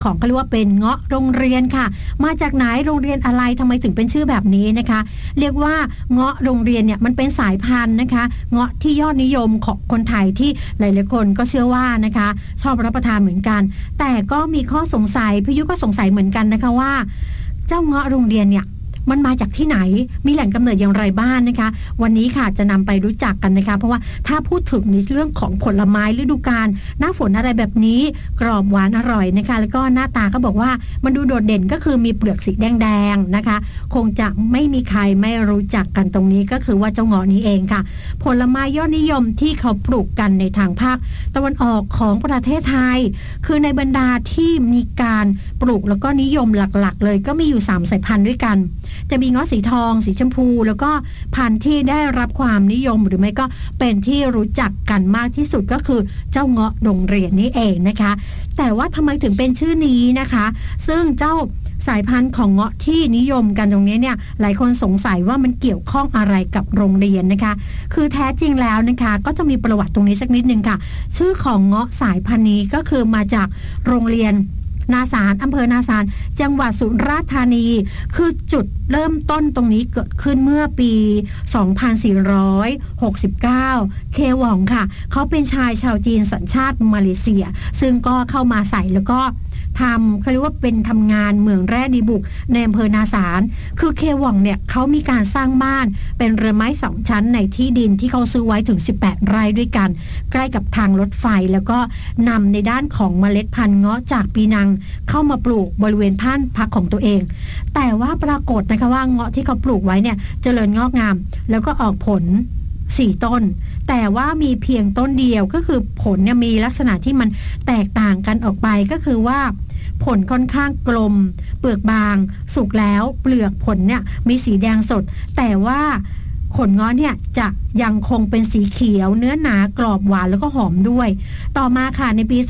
ของเขาเรียกว่าเป็นเงาะโรงเรียนค่ะมาจากไหนโรงเรียนอะไรทำไมถึงเป็นชื่อแบบนี้นะคะเรียกว่าเงาะโรงเรียนเนี่ยมันเป็นสายพันธุ์นะคะเงาะที่ยอดนิยมของคนไทยที่หลายๆคนก็เชื่อว่านะคะชอบรับประทานเหมือนกันแต่ก็มีข้อสงสัยพี่ยุก็สงสัยเหมือนกันนะคะว่าเจ้าเงาะโรงเรียนเนี่ยมันมาจากที่ไหนมีแหล่งกำเนิดอย่างไรบ้างนะคะวันนี้ค่ะจะนำไปรู้จักกันนะคะเพราะว่าถ้าพูดถึงในเรื่องของผลไม้ฤดูกาลหน้าฝนอะไรแบบนี้กรอบหวานอร่อยนะคะแล้วก็หน้าตาก็บอกว่ามันดูโดดเด่นก็คือมีเปลือกสีแดงๆนะคะคงจะไม่มีใครไม่รู้จักกันตรงนี้ก็คือว่าเจ้าเงาะนี้เองค่ะผลไม้ยอดนิยมที่เขาปลูกกันในทางภาคตะวันออกของประเทศไทยคือในบรรดาที่มีการปลูกแล้วก็นิยมหลักๆเลยก็มีอยู่3สายพันธุ์ด้วยกันจะมีเงาะสีทองสีชมพูแล้วก็พันธุ์ที่ได้รับความนิยมหรือไม่ก็เป็นที่รู้จักกันมากที่สุดก็คือเจ้าเงาะโรงเรียนนี่เองนะคะแต่ว่าทำไมถึงเป็นชื่อนี้นะคะซึ่งเจ้าสายพันธุ์ของเงาะที่นิยมกันตรงนี้เนี่ยหลายคนสงสัยว่ามันเกี่ยวข้องอะไรกับโรงเรียนนะคะคือแท้จริงแล้วนะคะก็จะมีประวัติตรงนี้สักนิดนึงค่ะชื่อของเงาะสายพันธุ์นี้ก็คือมาจากโรงเรียนนาสารอำเภอนาสารจังหวัดสุราษฎร์ธานีคือจุดเริ่มต้นตรงนี้เกิดขึ้นเมื่อปี 2469 เคหว่องค่ะเขาเป็นชายชาวจีนสัญชาติมาเลเซียซึ่งก็เข้ามาใส่แล้วก็เขาเรียกว่าเป็นทำงานเหมืองแร่ดีบุกในอำเภอนาสารคือเคหว่องเนี่ยเขามีการสร้างบ้านเป็นเรือนไม้2ชั้นในที่ดินที่เขาซื้อไว้ถึง18ไร่ด้วยกันใกล้กับทางรถไฟแล้วก็นำในด้านของเมล็ดพันธุ์เงาะจากปีนังเข้ามาปลูกบริเวณบ้านพักของตัวเองแต่ว่าปรากฏนะคะว่าเงาะที่เขาปลูกไว้เนี่ยเจริญงอกงามแล้วก็ออกผล4 ต้นแต่ว่ามีเพียงต้นเดียวก็คือผลเนี่ยมีลักษณะที่มันแตกต่างกันออกไปก็คือว่าผลค่อนข้างกลมเปลือกบางสุกแล้วเปลือกผลเนี่ยมีสีแดงสดแต่ว่าผลเงาะเนี่ยจะยังคงเป็นสีเขียวเนื้อหนากรอบหวานแล้วก็หอมด้วยต่อมาค่ะในปี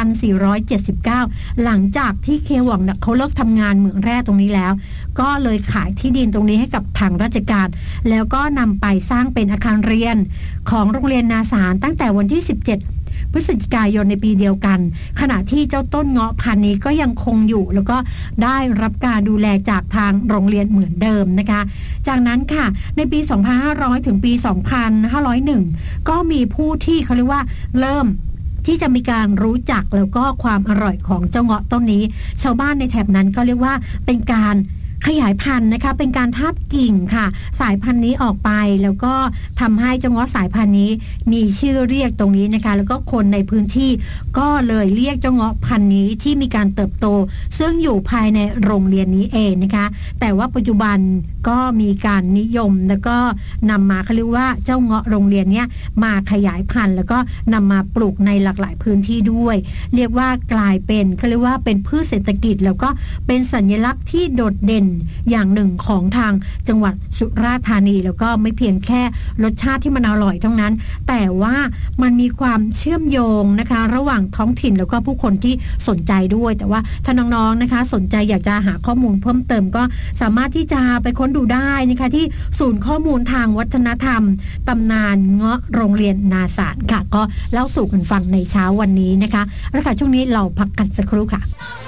2479 หลังจากที่เคหว่องเขาเลิกทำงานเหมืองแร่ตรงนี้แล้วก็เลยขายที่ดินตรงนี้ให้กับทางราชการแล้วก็นำไปสร้างเป็นอาคารเรียนของโรงเรียนนาสารตั้งแต่วันที่ 17 พฤศจิกายนในปีเดียวกันขณะที่เจ้าต้นเงาะพันธุ์นี้ก็ยังคงอยู่แล้วก็ได้รับการดูแลจากทางโรงเรียนเหมือนเดิมนะคะจากนั้นค่ะในปี 2500 ถึงปี 2501 ก็มีผู้ที่เขาเรียกว่าเริ่มที่จะมีการรู้จักแล้วก็ความอร่อยของเจ้าเงาะต้นนี้ชาวบ้านในแถบนั้นก็เรียกว่าเป็นการขยายพันธุ์นะคะเป็นการทาบกิ่งค่ะสายพันธุ์นี้ออกไปแล้วก็ทำให้เจ้าเงาะสายพันธุ์นี้มีชื่อเรียกตรงนี้นะคะแล้วก็คนในพื้นที่ก็เลยเรียกเจ้าเงาะพันธุ์นี้ที่มีการเติบโตซึ่งอยู่ภายในโรงเรียนนี้เองนะคะแต่ว่าปัจจุบันก็มีการนิยมแล้วก็นำมาเขาเรียกว่าเจ้าเงาะโรงเรียนเนี้ยมาขยายพันธุ์แล้วก็นำมาปลูกในหลากหลายพื้นที่ด้วยเรียกว่ากลายเป็นเขาเรียกว่าเป็นพืชเศรษฐกิจแล้วก็เป็นสัญลักษณ์ที่โดดเด่นอย่างหนึ่งของทางจังหวัดสุราษฎร์ธานีแล้วก็ไม่เพียงแค่รสชาติที่มันอร่อยเท่านั้นแต่ว่ามันมีความเชื่อมโยงนะคะระหว่างท้องถิ่นแล้วก็ผู้คนที่สนใจด้วยแต่ว่าถ้าน้องๆนะคะสนใจอยากจะหาข้อมูลเพิ่มเติมก็สามารถที่จะไปค้นดูได้นะคะที่ศูนย์ข้อมูลทางวัฒนธรรมตำนานเงาะโรงเรียนนาสารค่ะก็เล่าสู่กันฟังในเช้าวันนี้นะคะแล้วค่ะช่วงนี้เราพักกันสักครู่ค่ะ